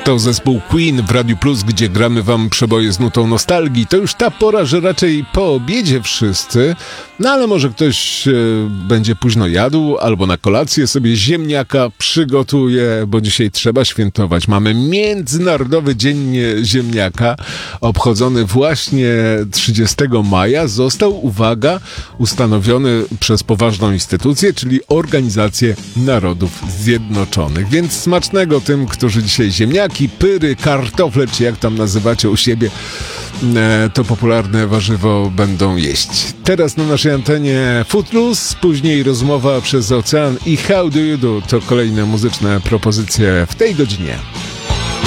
To zespół Queen w Radiu Plus, gdzie gramy wam przeboje z nutą nostalgii. To już ta pora, że raczej po obiedzie wszyscy, no ale może ktoś będzie późno jadł, albo na kolację sobie ziemniaka przygotuje, bo dzisiaj trzeba świętować. Mamy Międzynarodowy Dzień Ziemniaka, obchodzony właśnie 30 maja. Został, uwaga, ustanowiony przez poważną instytucję, czyli Organizację Narodów Zjednoczonych. Więc smacznego tym, którzy dzisiaj ziemniaki, pyry, kartofle, czy jak tam nazywacie u siebie, to popularne warzywo będą jeść. Teraz na naszej antenie Footloose, później rozmowa przez ocean i How Do You Do to kolejne muzyczne propozycje w tej godzinie.